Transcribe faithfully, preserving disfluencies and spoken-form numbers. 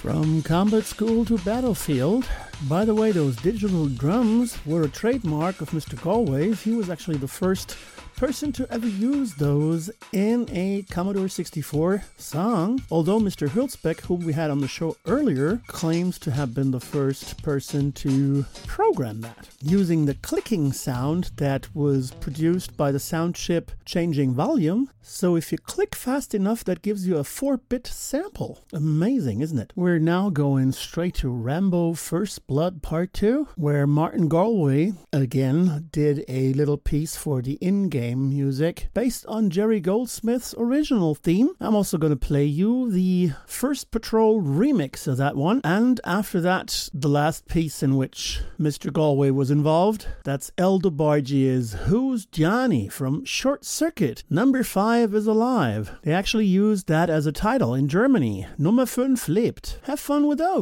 From Combat School to Battlefield. By the way, those digital drums were a trademark of Mister Galway's. He was actually the first person to ever use those in a Commodore sixty-four song, although Mister Hulsbeck, whom we had on the show earlier, claims to have been the first person to program that, using the clicking sound that was produced by the sound chip changing volume. So if you click fast enough, that gives you a four-bit sample. Amazing, isn't it? We're now going straight to Rambo First Blood Part two, where Martin Galway, again, did a little piece for the in-game music based on Jerry Goldsmith's original theme. I'm also going to play you the First Patrol remix of that one, and after that, the last piece in which Mister Galway was involved. That's El DeBarge's Who's Johnny from Short Circuit. Number five is alive. They actually used that as a title in Germany. Nummer fünf lebt. Have fun with those.